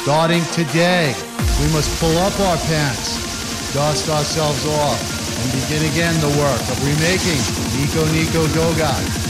Starting today, we must pull up our pants, dust ourselves off, and begin again the work of remaking Nico Nico Doga